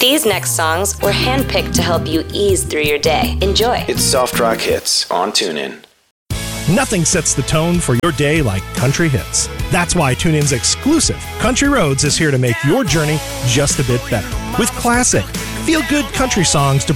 These next songs were handpicked to help you ease through your day. Enjoy. It's Soft Rock Hits on TuneIn. Nothing sets the tone for your day like country hits. That's why TuneIn's exclusive Country Roads is here to make your journey just a bit better. With classic, feel-good country songs to